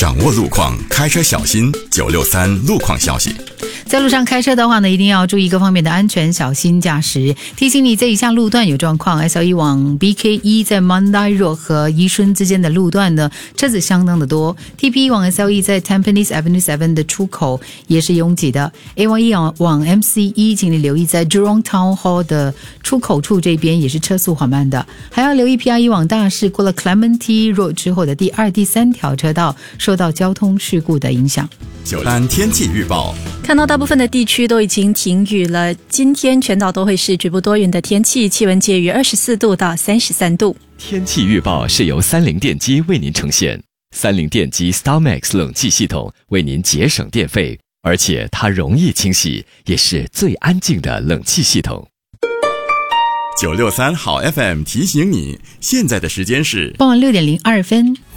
掌握路况，开车小心。963路况消息。 在路上开车的话呢，一定要注意各方面的安全，小心驾驶。提醒你，这以下路段有状况 ：SLE 往 BK1 在 Mandai Road 和宜春之间的路段呢，车子相当的多。TP 往 SLE 在 Tampines Avenue 7的出口也是拥挤的。A11 往 MC1，请你留意在 Jurong Town Hall 的出口处这边也是车速缓慢的。还要留意 PR1 往大市过了 Clementi Road 之后的第2、第3条车道受到交通事故的影响。 9天气预报。 看到大部分的地区都已经停雨了，今天全岛都会是局部多云的天气，气温介于24度到33度。 天气预报是由30电机为您呈现。30电机 StarMax 冷气系统为您节省电费，而且它容易清洗，也是最安静的冷气系统。 963好 FM 提醒你，现在的时间是傍晚6点02分。